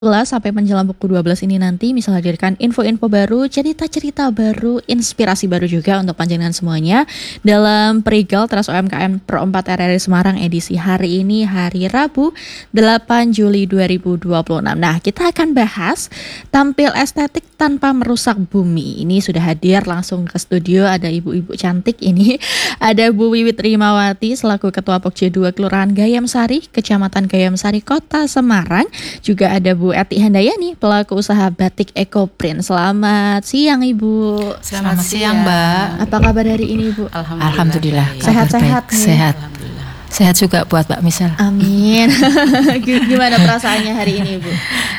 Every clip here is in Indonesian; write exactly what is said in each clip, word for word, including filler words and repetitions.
sampai menjelang pukul dua belas ini nanti bisa hadirkan info-info baru, cerita-cerita baru, inspirasi baru juga untuk panjenengan semuanya dalam Perigal Teras U M K M Pro empat R R I Semarang edisi hari ini, hari Rabu delapan Juli dua ribu dua puluh enam. Nah, kita akan bahas tampil estetik tanpa merusak bumi. Ini sudah hadir langsung ke studio, ada ibu-ibu cantik ini. Ada Bu Wiwit Rimawati selaku Ketua Pokja dua Kelurahan Gayam Sari, Kecamatan Gayam Sari, Kota Semarang. Juga ada Bu Eti Handayani, pelaku usaha batik Ecoprint. Selamat siang Ibu. Selamat, Selamat siang Mbak. Apa kabar hari ini Ibu? Alhamdulillah. Alhamdulillah. Sehat-sehat. Sehat. Sehat juga buat Mbak Misal. Amin. Gimana perasaannya hari ini Ibu?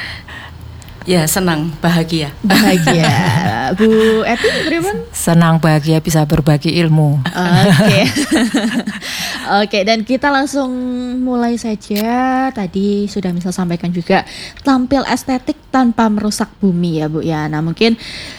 Ya, senang, bahagia. Bahagia. Bu Eti, bagaimana? Senang, bahagia, bisa berbagi ilmu. Oke. Oke, dan kita langsung mulai saja. Tadi sudah misal sampaikan juga tampil estetik tanpa merusak bumi ya Bu ya. Nah, mungkin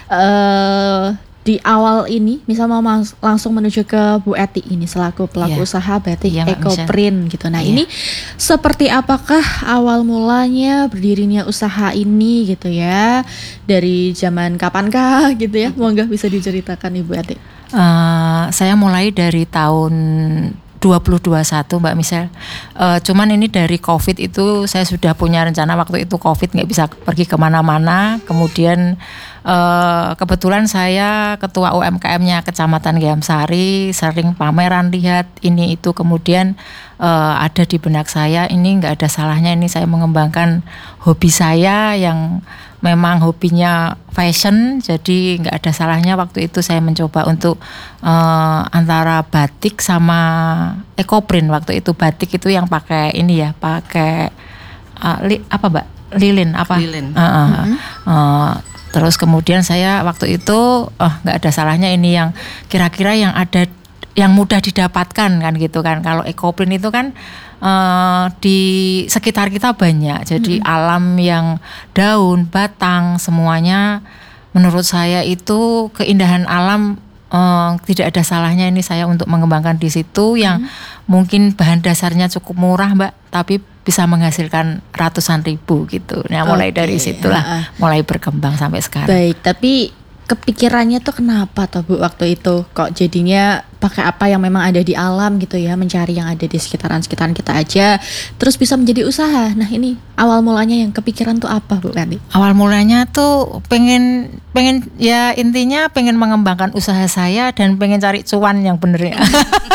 uh, di awal ini misal mau mas- langsung menuju ke Bu Eti ini selaku pelaku yeah. usaha batik yeah, Ecoprint gitu. Nah, yeah. ini seperti apakah awal mulanya berdirinya usaha ini gitu ya? Dari zaman kapankah gitu ya? Monggo bisa diceritakan Ibu Eti. Uh, saya mulai dari tahun dua ribu dua puluh satu Mbak Misel. Uh, cuman ini dari COVID itu saya sudah punya rencana, waktu itu COVID nggak bisa pergi kemana-mana. Kemudian uh, kebetulan saya ketua U M K M-nya Kecamatan Gayam Sari, sering pameran lihat ini itu. Kemudian uh, ada di benak saya, ini nggak ada salahnya ini saya mengembangkan hobi saya yang memang hobinya fashion, jadi nggak ada salahnya waktu itu saya mencoba untuk uh, antara batik sama Ecoprint. Waktu itu batik itu yang pakai ini ya, pakai uh, li, apa Mbak? Lilin apa? Lilin. Uh, uh, mm-hmm. uh, terus kemudian saya waktu itu oh nggak ada salahnya ini yang kira-kira yang ada yang mudah didapatkan kan gitu kan. Kalau Ecoprint itu kan Uh, di sekitar kita banyak, jadi hmm. alam yang daun, batang, semuanya menurut saya itu keindahan alam. Uh, tidak ada salahnya ini saya untuk mengembangkan di situ yang hmm. mungkin bahan dasarnya cukup murah Mbak, tapi bisa menghasilkan ratusan ribu gitu. Nah, mulai okay. dari situlah uh-uh. mulai berkembang sampai sekarang. Baik, tapi kepikirannya tuh kenapa tuh Bu waktu itu kok jadinya pakai apa yang memang ada di alam gitu ya, mencari yang ada di sekitaran-sekitaran kita aja terus bisa menjadi usaha. Nah, ini awal mulanya yang kepikiran tuh apa Bu nanti? Awal mulanya tuh pengen pengen ya intinya pengen mengembangkan usaha saya dan pengen cari cuan yang bener ya.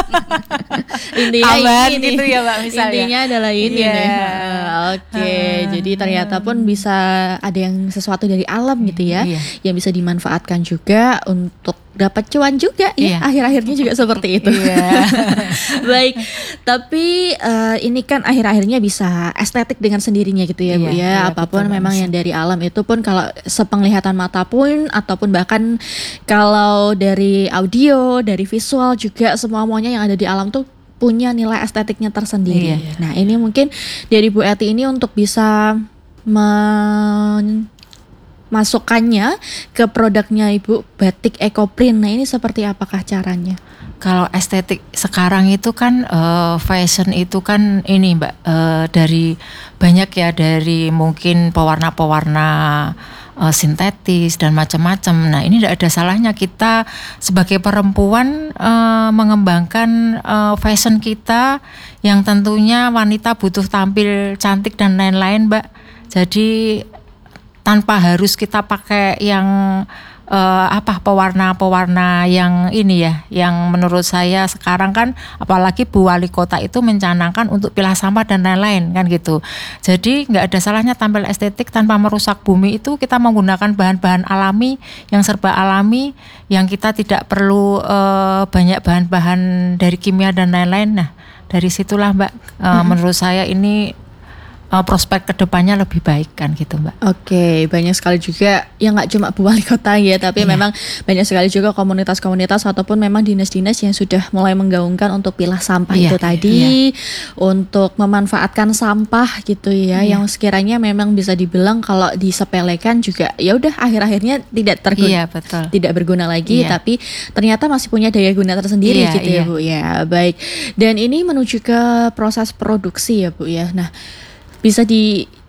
Intinya Aman, ini gitu ya Mbak misalnya. Intinya adalah ini yeah. nih. Oke, okay. uh, jadi ternyata pun bisa ada yang sesuatu dari alam gitu ya, yeah. yang bisa dimanfaatkan juga untuk dapat cuan juga ya. Yeah. Akhir-akhirnya juga seperti itu. Yeah. Baik, tapi uh, ini kan akhir-akhirnya bisa estetik dengan sendirinya gitu ya, yeah, Bu ya. Yeah, apapun betul, memang betul. Yang dari alam itu pun kalau sepenglihatan mata pun ataupun bahkan kalau dari audio, dari visual juga semuanya yang ada di alam tuh punya nilai estetiknya tersendiri. Yeah. Nah, ini mungkin dari Bu Eti ini untuk bisa men masukannya ke produknya Ibu batik Ecoprint. Nah, ini seperti apakah caranya? Kalau estetik sekarang itu kan uh, fashion itu kan ini Mbak uh, dari banyak ya, dari mungkin pewarna-pewarna uh, sintetis dan macam-macam. Nah, ini tidak ada salahnya kita sebagai perempuan uh, mengembangkan uh, fashion kita yang tentunya wanita butuh tampil cantik dan lain-lain Mbak. Jadi tanpa harus kita pakai yang uh, apa pewarna-pewarna yang ini ya, yang menurut saya sekarang kan apalagi Bu Wali Kota itu mencanangkan untuk pilah sampah dan lain-lain kan gitu. Jadi nggak ada salahnya tampil estetik tanpa merusak bumi, itu kita menggunakan bahan-bahan alami yang serba alami, yang kita tidak perlu uh, banyak bahan-bahan dari kimia dan lain-lain. Nah, dari situlah Mbak uh, hmm. menurut saya ini Uh, prospek kedepannya lebih baik kan gitu Mbak. Oke, okay, banyak sekali juga yang nggak cuma Bu Wali Kota ya, tapi yeah. memang banyak sekali juga komunitas-komunitas ataupun memang dinas-dinas yang sudah mulai menggaungkan untuk pilah sampah yeah. itu tadi, yeah. untuk memanfaatkan sampah gitu ya, yeah. yang sekiranya memang bisa dibilang kalau disepelekan juga ya udah akhir-akhirnya tidak terguna, yeah, betul. tidak berguna lagi, yeah. tapi ternyata masih punya daya guna tersendiri yeah, gitu yeah. ya Bu ya. Baik, dan ini menuju ke proses produksi ya Bu ya. Nah, bisa di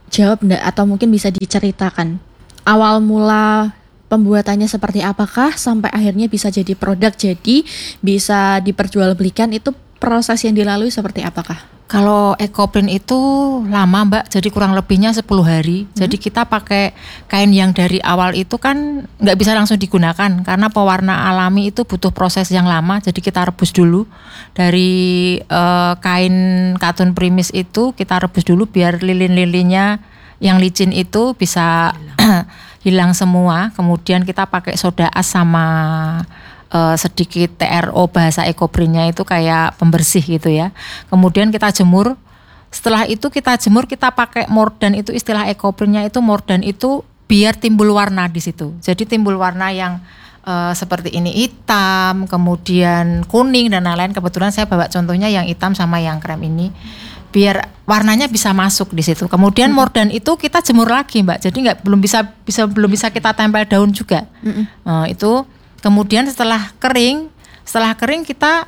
jawab enggak atau mungkin bisa diceritakan awal mula pembuatannya seperti apakah sampai akhirnya bisa jadi produk, jadi bisa diperjualbelikan, itu proses yang dilalui seperti apakah? Kalau ekoprint itu lama Mbak, jadi kurang lebihnya sepuluh hari. Hmm. Jadi kita pakai kain yang dari awal itu kan nggak bisa langsung digunakan karena pewarna alami itu butuh proses yang lama. Jadi kita rebus dulu dari uh, kain katun primis itu kita rebus dulu biar lilin-lilinnya yang licin itu bisa hilang semua. Kemudian kita pakai soda as sama Uh, sedikit T R O bahasa ekoprintnya itu kayak pembersih gitu ya. Kemudian kita jemur. Setelah itu kita jemur, kita pakai mordan, itu istilah ekoprintnya itu mordan itu biar timbul warna di situ. Jadi timbul warna yang uh, seperti ini, hitam, kemudian kuning dan lain-lain. Kebetulan saya bawa contohnya yang hitam sama yang krem ini. Biar warnanya bisa masuk di situ. Kemudian mm-hmm. mordan itu kita jemur lagi Mbak. Jadi nggak belum bisa bisa belum bisa kita tempel daun juga. Mm-hmm. Uh, itu Kemudian setelah kering, setelah kering kita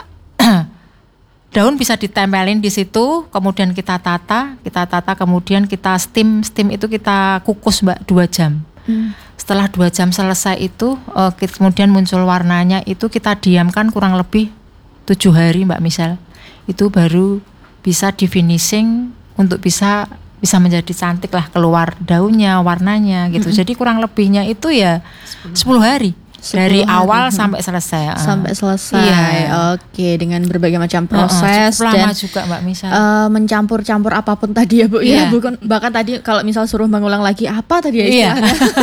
daun bisa ditempelin di situ, kemudian kita tata, kita tata, kemudian kita steam, steam itu kita kukus Mbak dua jam. Hmm. Setelah dua jam selesai itu, uh, kemudian muncul warnanya itu kita diamkan kurang lebih tujuh hari Mbak misal, itu baru bisa di finishing untuk bisa bisa menjadi cantik lah, keluar daunnya, warnanya gitu. Hmm. Jadi kurang lebihnya itu ya sepuluh hari. Dari awal hmm. sampai selesai. Sampai selesai. Iya. Oke, dengan berbagai macam proses uh, uh, dan lama juga Mbak misal. Uh, mencampur-campur apapun tadi ya Bu yeah. ya. Bukan bahkan tadi kalau misal suruh mengulang lagi apa tadi ya istilahnya. Yeah.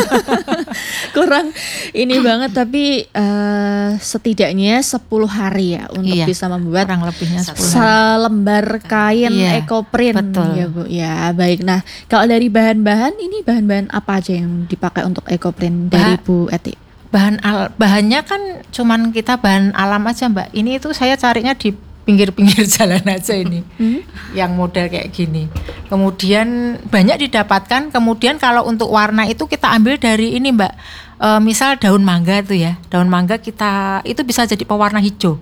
Kurang ini banget tapi uh, setidaknya sepuluh hari ya untuk yeah. bisa membuat kurang lebihnya sepuluh selembar kain yeah. ekoprint. Betul. Ya Bu. Ya, baik. Nah, kalau dari bahan-bahan ini bahan-bahan apa aja yang dipakai untuk ekoprint dari bah- Bu Eti? Bahan al, bahannya kan cuman kita bahan alam aja Mbak. Ini itu saya carinya di pinggir-pinggir jalan aja ini. Hmm? Yang model kayak gini. Kemudian banyak didapatkan. Kemudian kalau untuk warna itu kita ambil dari ini Mbak. E, misal daun mangga tuh ya. Daun mangga kita itu bisa jadi pewarna hijau.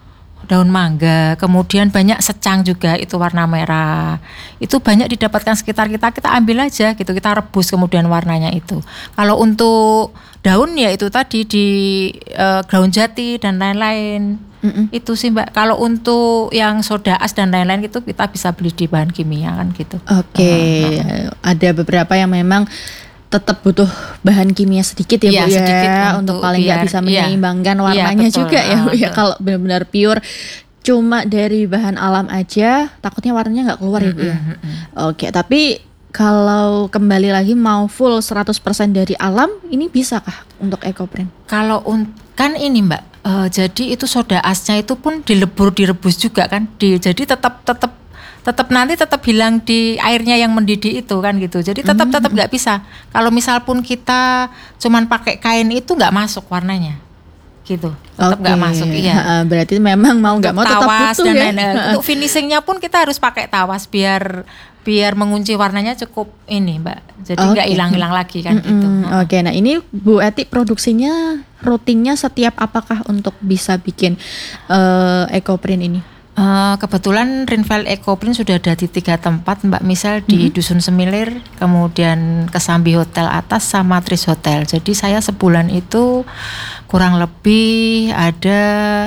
Daun mangga, kemudian banyak secang juga itu warna merah. Itu banyak didapatkan sekitar kita, kita ambil aja gitu, kita rebus kemudian warnanya itu. Kalau untuk daun ya itu tadi di uh, daun jati dan lain-lain. Mm-mm. Itu sih Mbak. Kalau untuk yang soda as dan lain-lain itu kita bisa beli di bahan kimia kan gitu. Oke, okay. uh-huh. Ada beberapa yang memang tetap butuh bahan kimia sedikit ya, ya Bu ya untuk, untuk paling nggak bisa menyeimbangkan ya, warnanya ya, juga ya Bu ya. Kalau benar-benar pure cuma dari bahan alam aja takutnya warnanya nggak keluar ya Bu ya. Oke, tapi kalau kembali lagi mau full seratus persen dari alam ini bisakah untuk ekoprint? Kalau un- kan ini Mbak, uh, jadi itu soda asnya itu pun dilebur direbus juga kan, di, jadi tetap tetap tetap nanti tetap hilang di airnya yang mendidih itu kan gitu. Jadi tetap mm-hmm. tetap nggak bisa. Kalau misal pun kita cuman pakai kain itu nggak masuk warnanya, gitu. Tetap nggak okay. masuk. Iya. Ha, berarti memang mau nggak mau tetap butuh dan ya. Lain-lain. Untuk finishingnya pun kita harus pakai tawas biar biar mengunci warnanya cukup ini Mbak. Jadi nggak okay. hilang-hilang lagi kan mm-hmm. gitu. Oke, okay. Nah ini Bu Eti produksinya rutinnya setiap apakah untuk bisa bikin uh, ekoprint ini? Uh, kebetulan Rinvel Ekoprint sudah ada di tiga tempat Mbak, misal di mm-hmm. Dusun Semilir, kemudian Kesambi Hotel Atas sama Tris Hotel. Jadi saya sebulan itu kurang lebih ada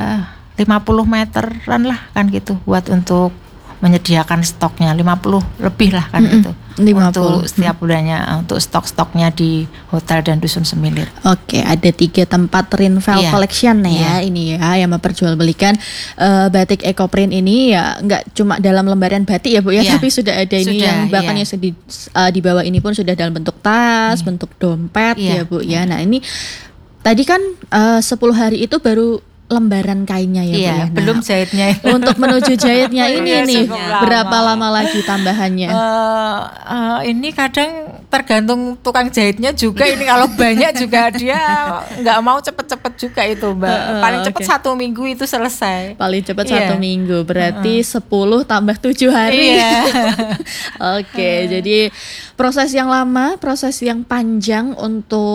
lima puluh meteran lah kan gitu buat untuk menyediakan stoknya, lima puluh lebih lah kan mm-hmm. gitu lima puluh untuk setiap bulannya mm-hmm. untuk stok-stoknya di hotel dan Dusun Semilir. Oke, ada tiga tempat Rinvel yeah. Collection ya yeah. ini ya yang memperjualbelikan uh, batik ekoprint ini ya nggak cuma dalam lembaran batik ya Bu ya, yeah. tapi sudah ada ini sudah, yang bahkan yeah. yang di, uh, di bawah ini pun sudah dalam bentuk tas, yeah. bentuk dompet yeah. ya Bu ya. Nah ini tadi kan uh, sepuluh hari itu baru lembaran kainnya ya iya, Bu ya. Nah, belum jahitnya. Untuk menuju jahitnya ini iya, nih berapa lama. lama lagi tambahannya? Uh, uh, ini kadang tergantung tukang jahitnya juga. Ini kalau banyak juga dia nggak mau cepet-cepet juga itu Mbak. Uh, Paling cepet okay. satu minggu itu selesai. Paling cepet yeah. satu minggu berarti uh. sepuluh tambah tujuh hari. Yeah. Oke, okay, uh. jadi proses yang lama, proses yang panjang untuk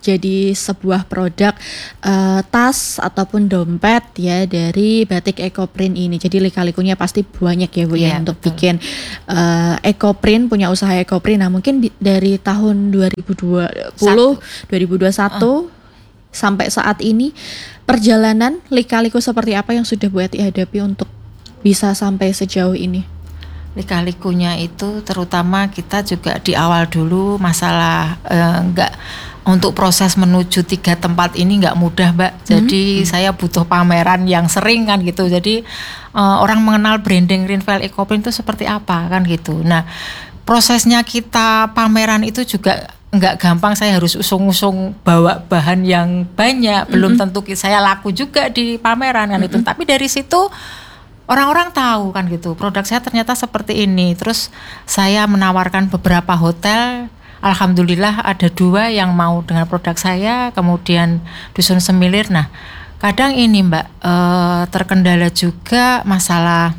jadi sebuah produk uh, tas ataupun dompet ya dari batik ekoprint ini. Jadi lika-likunya pasti banyak ya Bu ya, ya untuk betul. bikin uh, ekoprint, punya usaha ekoprint. Nah mungkin bi- dari tahun dua ribu dua puluh, dua ribu dua puluh satu uh. sampai saat ini perjalanan lika-liku seperti apa yang sudah Bu Eti hadapi untuk bisa sampai sejauh ini? Lika-likunya itu terutama kita juga di awal dulu masalah eh, enggak untuk proses menuju tiga tempat ini enggak mudah Mbak. Jadi hmm. saya butuh pameran yang sering kan gitu. Jadi eh, orang mengenal branding Rinvel Ekoprint itu seperti apa kan gitu. Nah prosesnya kita pameran itu juga enggak gampang. Saya harus usung-usung bawa bahan yang banyak. Belum hmm. tentu saya laku juga di pameran kan hmm. itu. Tapi dari situ orang-orang tahu kan gitu, produk saya ternyata seperti ini. Terus saya menawarkan beberapa hotel, alhamdulillah ada dua yang mau dengan produk saya. Kemudian Dusun Semilir. Nah kadang ini Mbak eh, terkendala juga masalah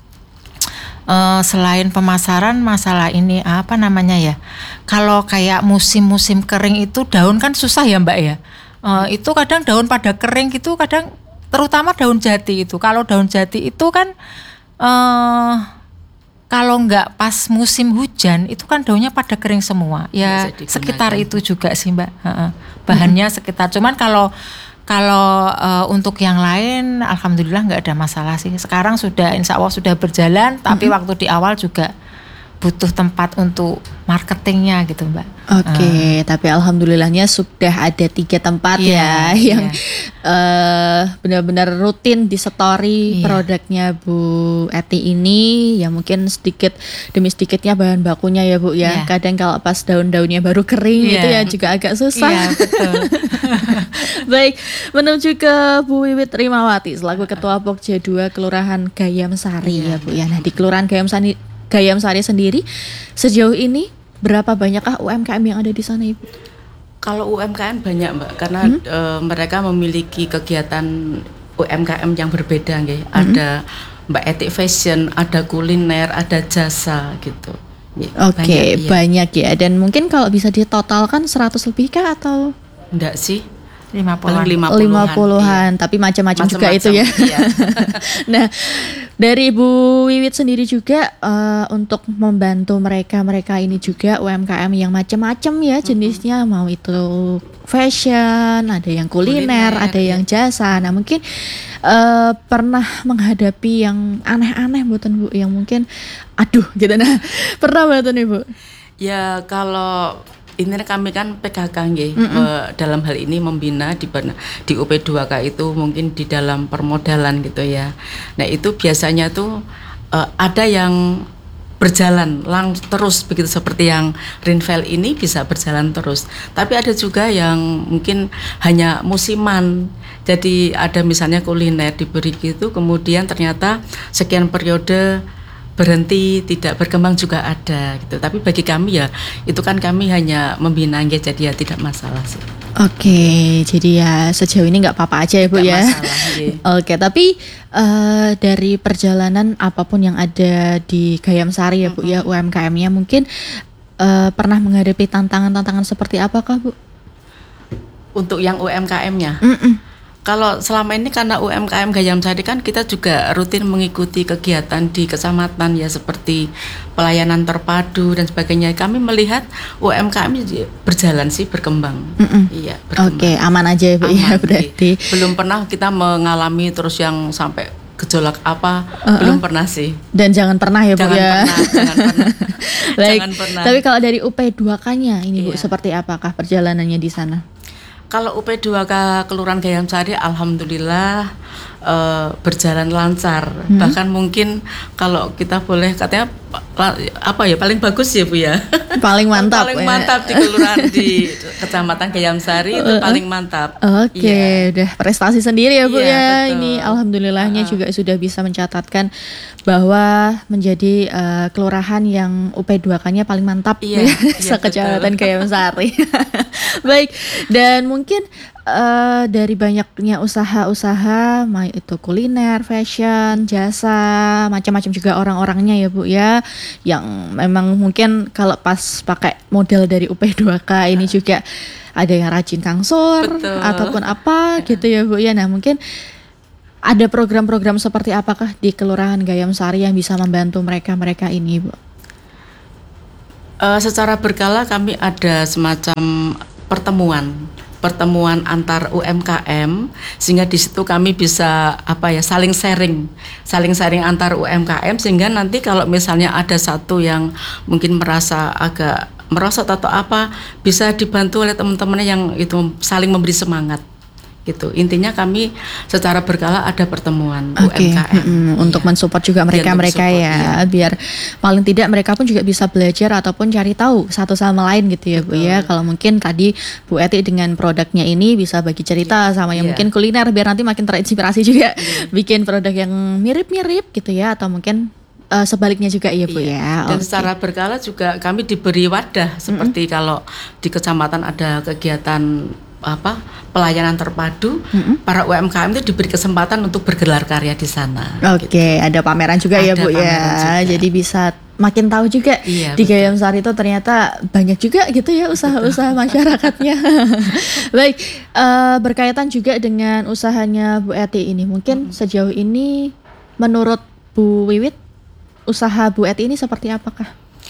eh, selain pemasaran, masalah ini apa namanya ya, kalau kayak musim-musim kering itu daun kan susah ya Mbak ya. Eh, itu kadang daun pada kering gitu, kadang terutama daun jati itu. Kalau daun jati itu kan uh, kalau nggak pas musim hujan itu kan daunnya pada kering semua. Ya sekitar itu juga sih Mbak. Uh-uh. Bahannya hmm. sekitar. Cuman kalau kalau uh, untuk yang lain, alhamdulillah nggak ada masalah sih. Sekarang sudah insya Allah sudah berjalan. Tapi hmm. waktu di awal juga butuh tempat untuk marketingnya gitu Mbak. Oke, okay, uh. tapi alhamdulillahnya sudah ada tiga tempat yeah, ya yang yeah. uh, benar-benar rutin di story yeah. produknya Bu Eti ini. Ya mungkin sedikit demi sedikitnya bahan bakunya ya Bu ya. Yeah. Kadang kalau pas daun-daunnya baru kering yeah. itu ya juga agak susah. Yeah, betul. Baik, menuju ke Bu Wiwit Rimawati selaku Ketua Pokja dua Kelurahan Gayam Sari yeah. ya Bu ya. Nah di Kelurahan Gayam Sari Gayam Sari sendiri sejauh ini berapa banyakkah U M K M yang ada di sana Ibu? Kalau U M K M banyak Mbak, karena hmm? e, mereka memiliki kegiatan U M K M yang berbeda nggih. Hmm? Ada Mbak Eti Fashion, ada kuliner, ada jasa gitu. Ya, Oke, okay, banyak, banyak ya. Dan mungkin kalau bisa ditotalkan seratus lebih kah atau? Enggak sih. lima puluhan. lima puluhan, lima puluhan iya. Tapi macam-macam juga itu ya. Iya. Nah, dari Bu Wiwit sendiri juga uh, untuk membantu mereka-mereka ini juga U M K M yang macam-macam ya jenisnya, mm-hmm. mau itu fashion, ada yang kuliner, kuliner ada ya. yang jasa. Nah, mungkin uh, pernah menghadapi yang aneh-aneh mboten Bu, yang mungkin aduh gitu nah. Pernah mboten Ibu? Ya, kalau ini kami kan P K K nggih, mm-hmm. dalam hal ini membina di di U P dua K itu mungkin di dalam permodalan gitu ya. Nah itu biasanya tuh uh, ada yang berjalan lang terus begitu seperti yang Rinvel ini bisa berjalan terus. Tapi ada juga yang mungkin hanya musiman. Jadi ada misalnya kuliner diberi gitu, kemudian ternyata sekian periode berhenti, tidak berkembang juga ada gitu. Tapi bagi kami ya itu kan kami hanya membina aja, jadi ya tidak masalah sih. Oke, jadi ya sejauh ini nggak apa-apa aja ya Bu ya. Masalah, iya. Oke, tapi uh, dari perjalanan apapun yang ada di Gayam Sari ya Bu mm-hmm. ya, U M K M-nya mungkin uh, pernah menghadapi tantangan-tantangan seperti apakah Bu? Untuk yang U M K M-nya? Mm-mm. Kalau selama ini karena U M K M Gayam Sari kan kita juga rutin mengikuti kegiatan di kecamatan ya, seperti pelayanan terpadu dan sebagainya. Kami melihat U M K M berjalan sih, berkembang. Mm-mm. Iya, berkembang. Oke, aman aja ya Bu aman, ya berarti. Belum pernah kita mengalami terus yang sampai gejolak apa, uh-uh. belum pernah sih. Dan jangan pernah ya Bu jangan ya. Pernah, jangan pernah. Baik. Jangan pernah. Tapi kalau dari U P dua K-nya ini Bu, iya. seperti apakah perjalanannya di sana? Kalau U P dua K Kelurahan Gayam Sari alhamdulillah uh, berjalan lancar. Hmm. Bahkan mungkin kalau kita boleh katanya apa ya, paling bagus ya Bu ya. Paling mantap. paling ya. mantap di kelurahan di Kecamatan Gayam Sari itu uh, paling mantap. Oke, okay. yeah. udah prestasi sendiri ya Bu yeah, ya. Betul. Ini alhamdulillahnya uh. juga sudah bisa mencatatkan bahwa menjadi uh, kelurahan yang U P dua K-nya paling mantap yeah, ya, yeah, se-Kecamatan Gayam Sari. Baik, dan mungkin uh, dari banyaknya usaha-usaha, itu kuliner, fashion, jasa, macam-macam juga orang-orangnya ya Bu ya, yang memang mungkin kalau pas pakai model dari U P dua K ini juga ada yang rajin kangsur Betul. ataupun apa gitu ya Bu ya. Nah mungkin ada program-program seperti apakah di Kelurahan Gayam Sari yang bisa membantu mereka-mereka ini Bu? Uh, secara berkala kami ada semacam pertemuan pertemuan antar U M K M, sehingga di situ kami bisa apa ya saling sharing, saling sharing antar U M K M, sehingga nanti kalau misalnya ada satu yang mungkin merasa agak merosot atau apa, bisa dibantu oleh teman-temannya yang itu saling memberi semangat. Gitu. Intinya kami secara berkala ada pertemuan okay. U M K M hmm, iya. untuk mensupport juga mereka-mereka mereka ya, iya. biar paling tidak mereka pun juga bisa belajar ataupun cari tahu satu sama lain gitu ya. Betul. Bu ya. Kalau mungkin tadi Bu Eti dengan produknya ini bisa bagi cerita sama yang yeah. mungkin kuliner, biar nanti makin terinspirasi juga yeah. bikin produk yang mirip-mirip gitu ya, atau mungkin Uh, sebaliknya juga ya Bu iya. ya. Dan okay. secara berkala juga kami diberi wadah seperti mm-hmm. kalau di kecamatan ada kegiatan apa pelayanan terpadu, mm-hmm. para U M K M itu diberi kesempatan untuk bergelar karya di sana. Oke, okay. gitu. Ada pameran juga ada ya Bu ya. Juga. Jadi bisa makin tahu juga iya, di Gayam Sari itu ternyata banyak juga gitu ya usaha-usaha masyarakatnya. Baik, uh, berkaitan juga dengan usahanya Bu Eti ini, mungkin mm-hmm. sejauh ini menurut Bu Wiwit usaha Bu Eti ini seperti apakah?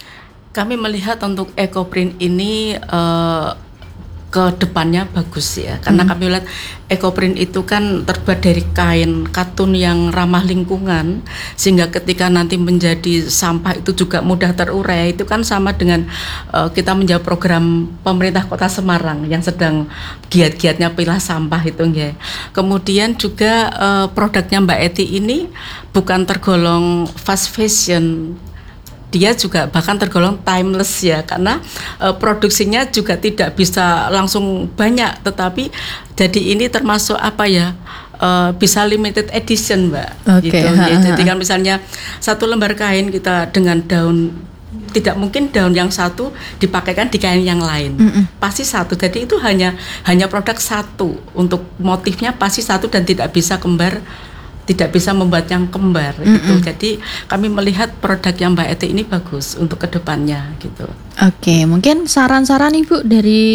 Kami melihat untuk EcoPrint ini uh, ke depannya bagus ya, karena hmm. kami lihat EcoPrint itu kan terbuat dari kain katun yang ramah lingkungan, sehingga ketika nanti menjadi sampah itu juga mudah terurai. Itu kan sama dengan uh, kita menjawab program pemerintah Kota Semarang yang sedang giat-giatnya pilah sampah itu ya. Kemudian juga uh, produknya Mbak Eti ini bukan tergolong fast fashion, dia juga bahkan tergolong timeless ya, karena uh, produksinya juga tidak bisa langsung banyak, tetapi jadi ini termasuk apa ya, uh, bisa limited edition Mbak. Okay. Gitu ya. Jadi kan misalnya satu lembar kain kita dengan daun, tidak mungkin daun yang satu dipakaikan di kain yang lain, mm-mm. pasti satu. Jadi itu hanya hanya produk satu, untuk motifnya pasti satu dan tidak bisa kembar, tidak bisa membuat yang kembar mm-hmm. gitu. Jadi kami melihat produk yang Mbak Eti ini bagus untuk kedepannya gitu. Oke, mungkin saran-saran Ibu dari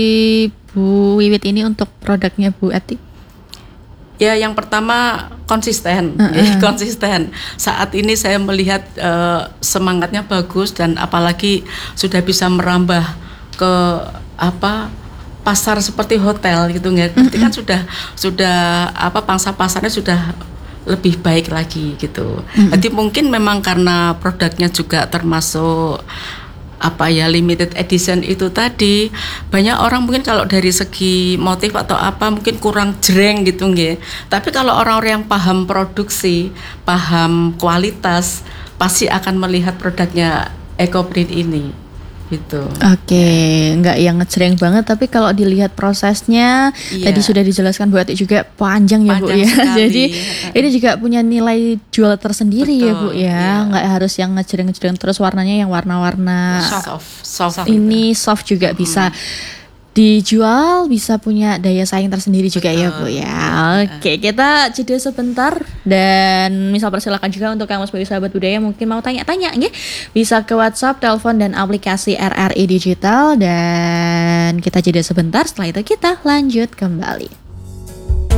Bu Wiwit ini untuk produknya Bu Eti? Ya, yang pertama konsisten, uh-uh. ya, konsisten. Saat ini saya melihat uh, semangatnya bagus, dan apalagi sudah bisa merambah ke apa pasar seperti hotel gitu nggak? Berarti kan sudah sudah apa pangsa pasarnya sudah lebih baik lagi gitu. Mm-hmm. Jadi mungkin memang karena produknya juga termasuk apa ya limited edition itu tadi, banyak orang mungkin kalau dari segi motif atau apa mungkin kurang jreng gitu nggih. Tapi kalau orang-orang yang paham produksi, paham kualitas, pasti akan melihat produknya EcoPrint ini. Gitu. Oke, nggak yang ngejreng banget, tapi kalau dilihat prosesnya, iya. tadi sudah dijelaskan Bu Eti juga panjang ya panjang Bu ya. Sekali. Jadi ini juga punya nilai jual tersendiri. Betul, ya Bu ya, iya. nggak harus yang ngejreng-ngejreng terus, warnanya yang warna-warna soft, soft ini gitu. Soft juga hmm. bisa dijual, bisa punya daya saing tersendiri juga. Betul. Ya Bu ya. Oke, kita jeda sebentar, dan misal persilakan juga untuk kamu sebagai sahabat budaya mungkin mau tanya-tanya nggih, bisa ke WhatsApp, telepon, dan aplikasi R R I Digital. Dan kita jeda sebentar, setelah itu kita lanjut kembali.